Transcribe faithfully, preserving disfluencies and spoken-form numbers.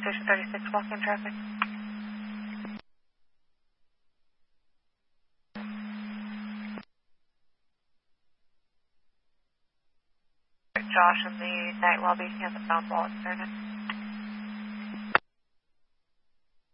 Station thirty-six, walk-in traffic. Josh in the night lobby, he has a sound wall at Cernan.